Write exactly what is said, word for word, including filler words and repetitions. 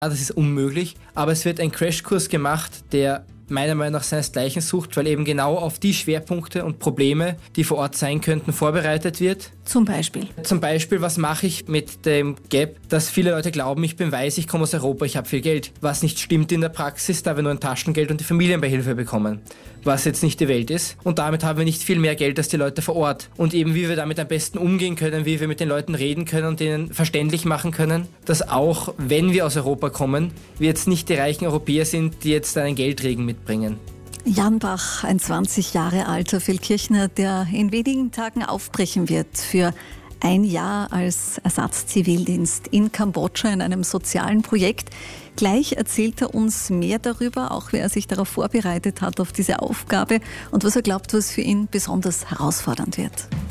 Das ist unmöglich, aber es wird ein Crashkurs gemacht, der meiner Meinung nach seinesgleichen sucht, weil eben genau auf die Schwerpunkte und Probleme, die vor Ort sein könnten, vorbereitet wird. Zum Beispiel? Zum Beispiel, was mache ich mit dem Gap, dass viele Leute glauben, ich bin weiß, ich komme aus Europa, ich habe viel Geld. Was nicht stimmt in der Praxis, da wir nur ein Taschengeld und die Familienbeihilfe bekommen. Was jetzt nicht die Welt ist. Und damit haben wir nicht viel mehr Geld als die Leute vor Ort. Und eben wie wir damit am besten umgehen können, wie wir mit den Leuten reden können und denen verständlich machen können, dass auch wenn wir aus Europa kommen, wir jetzt nicht die reichen Europäer sind, die jetzt einen Geldregen mitbringen. Jan Bach, ein zwanzig Jahre alter Feldkirchner, der in wenigen Tagen aufbrechen wird für ein Jahr als Ersatzzivildienst in Kambodscha in einem sozialen Projekt. Gleich erzählt er uns mehr darüber, auch wie er sich darauf vorbereitet hat, auf diese Aufgabe und was er glaubt, was für ihn besonders herausfordernd wird.